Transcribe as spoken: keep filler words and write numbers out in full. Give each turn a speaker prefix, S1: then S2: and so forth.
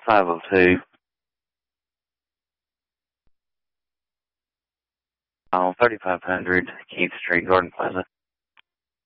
S1: five oh two. On thirty-five hundred Keith Street, Garden Plaza.